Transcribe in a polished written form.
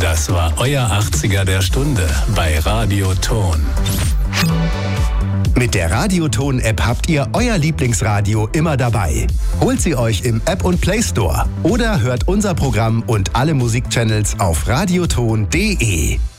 Das war euer 80er der Stunde bei Radio Ton. Mit der Radioton-App habt ihr euer Lieblingsradio immer dabei. Holt sie euch im App- und Play Store oder hört unser Programm und alle Musikchannels auf radioton.de.